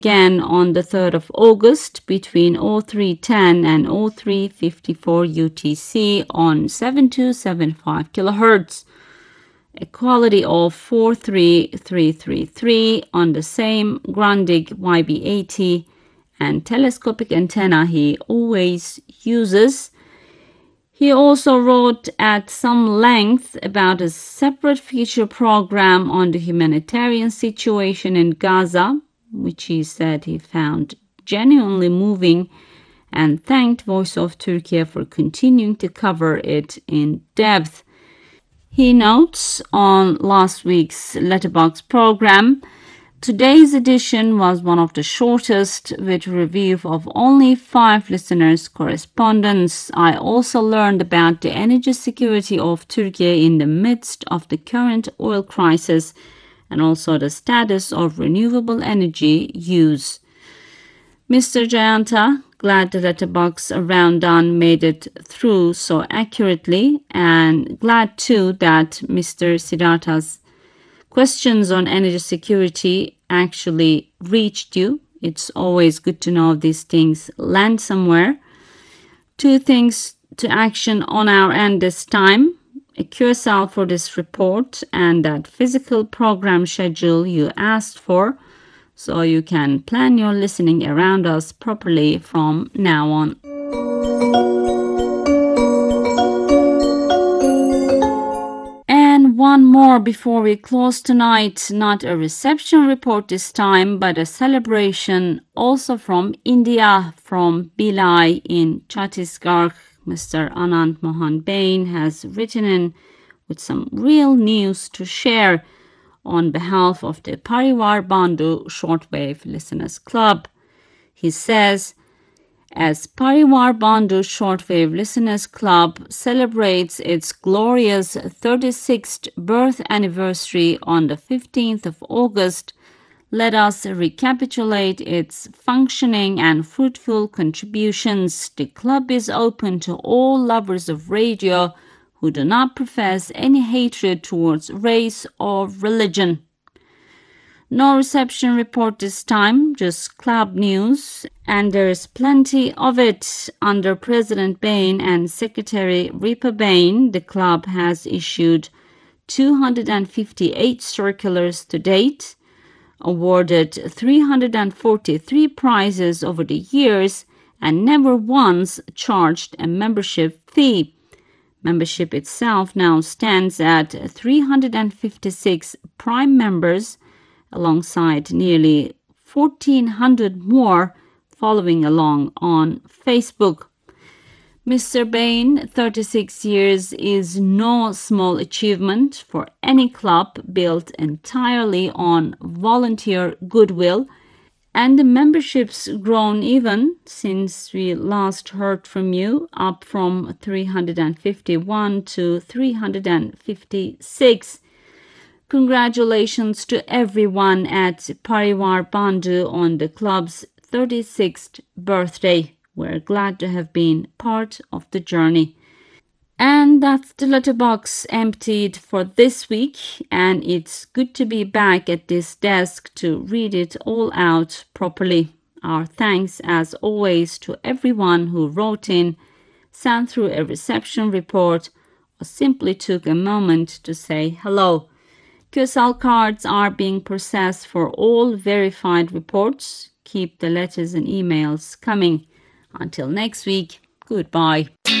again on the 3rd of August between 0310 and 0354 UTC on 7275 kHz. A quality of 43333 on the same Grundig YB80 and telescopic antenna he always uses. He also wrote at some length about a separate feature program on the humanitarian situation in Gaza, which he said he found genuinely moving, and thanked Voice of Turkey for continuing to cover it in depth. He notes on last week's Letterboxd program, today's edition was one of the shortest, with a review of only 5 listeners' correspondence. I also learned about the energy security of Turkey in the midst of the current oil crisis and also the status of renewable energy use. Mr. Jayanta, glad the Letterboxd rundown made it through so accurately, and glad too that Mr. Siddhartha's questions on energy security actually reached you. It's always good to know these things land somewhere. 2 things to action on our end this time. A QSL for this report and that physical program schedule you asked for, so you can plan your listening around us properly from now on. And one more before we close tonight. Not a reception report this time, but a celebration also from India, from Bhilai in Chhattisgarh. Mr. Anand Mohan Bain has written in with some real news to share on behalf of the Parivar Bandhu Shortwave Listeners Club. He says, as Parivar Bandhu Shortwave Listeners Club celebrates its glorious 36th birth anniversary on the 15th of August, let us recapitulate its functioning and fruitful contributions. The club is open to all lovers of radio who do not profess any hatred towards race or religion. No reception report this time, just club news, and there is plenty of it. Under President Bain and Secretary Ripa Bain, the club has issued 258 circulars to date, awarded 343 prizes over the years, and never once charged a membership fee. Membership itself now stands at 356 prime members, alongside nearly 1,400 more following along on Facebook. Mr. Bain, 36 years is no small achievement for any club built entirely on volunteer goodwill, and the membership's grown even since we last heard from you, up from 351 to 356. Congratulations to everyone at Parivar Bandhu on the club's 36th birthday. We're glad to have been part of the journey. And that's the letterbox emptied for this week, and it's good to be back at this desk to read it all out properly. Our thanks, as always, to everyone who wrote in, sent through a reception report, or simply took a moment to say hello. QSL cards are being processed for all verified reports. Keep the letters and emails coming. Until next week, goodbye.